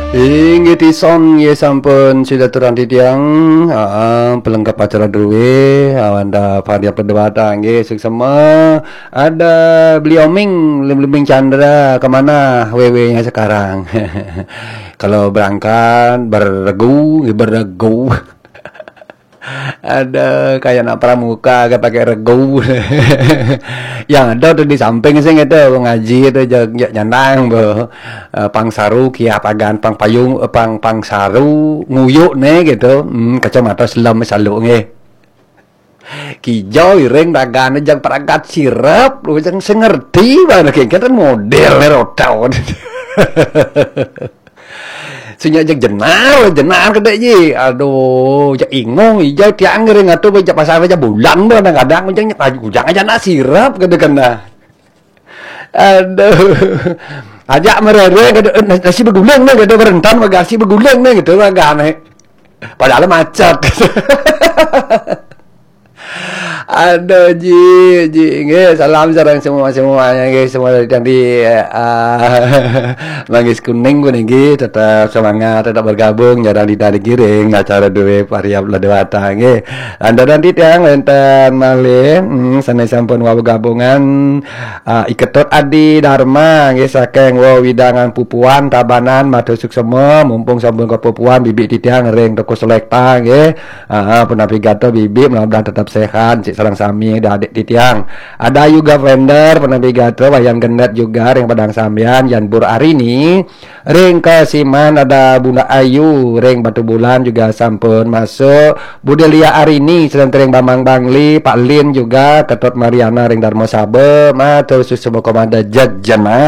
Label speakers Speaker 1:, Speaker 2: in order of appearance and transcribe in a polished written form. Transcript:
Speaker 1: Inggih tison ye sampun silaturahmi titiang pelengkap acara duwe awanda varian perdebatan nggih seksama ada beliau Ming Lim Chandra kemana wewe-nya sekarang. Kalau berangkat beregu ada kayak anak pramuka kayak pakai regu. Yang ada tuh di samping sih itu ngaji itu nyandang pangsaru kia pagan pang payung pang saru nguyuk nih gitu kacamata selam salu nge kijau ireng dagan jang peragat sirap lu jang sengerti banget kayak kan model rotau. Sunya jak jenar kedai ji aduh jak ingong hijau tiang ngering atuh baca pasar baca bulan kadang-kadang ujang aja nasirap kadang-kadang aduh ajak merere nasi berguling nih gitu berentan bagasi berguling nih gitu agak padahal macet. Aduh ji nggih salam sareng semuanya nggih semua dari Manggis kuning nggih tetap semangat tetap bergabung jarang dari giring acara duwe variab ledewata nggih anda nanti tiang lenten malih sanai sampun wae gabungan iketot Adi Dharma nggih saking widangan pupuan tabanan matur suksema mumpung sampun kepupuan bibik titiang ring toko selekta nggih penavigator bibik mudah-mudahan tetap sehat sarang sami ada adik titiang ada juga vendor penavigator wayang genet juga ring padang sambian yan bur arini ring kasiman ada Bunda Ayu ring Batu Bulan juga sampun masuk Budelia Arini sedang ring Bambang Bangli Pak Lin juga Ketut Mariana ring Darmo Sabe matur susu komanda jajana